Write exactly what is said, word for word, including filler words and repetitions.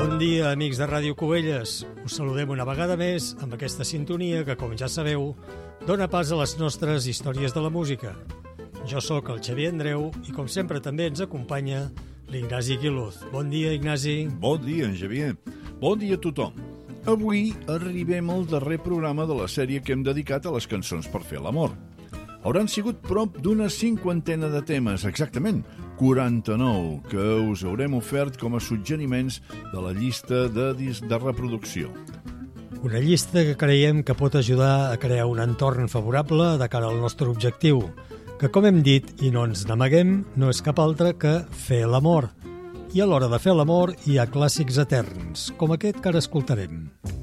Bon dia, amics de Ràdio Cubelles. Us saludem una vegada més amb aquesta sintonia que, com ja sabeu, dona pas a les nostres històries de la música. Jo sóc el Xavier Andreu i, com sempre, també ens acompanya l'Ignasi Guiluz. Bon dia, Ignasi. Bon dia, en Xavier. Bon dia a tothom. Avui arribem al darrer programa de la sèrie que hem dedicat a les cançons per fer l'amor. Hauran sigut prop d'una cinquantena de temes, exactament, quaranta-nou, que us haurem ofert com a suggeriments de la llista de disc de reproducció. Una llista que creiem que pot ajudar a crear un entorn favorable de cara al nostre objectiu, que, com hem dit, i no ens n'amaguem, no és cap altre que fer l'amor. I a l'hora de fer l'amor hi ha clàssics eterns, com aquest que ara escoltarem.